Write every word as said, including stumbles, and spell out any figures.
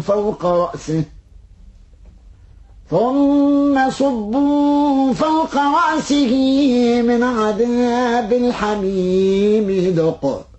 فوق رأسه ثم صبوا فوق رأسه من عذاب الحميم ذق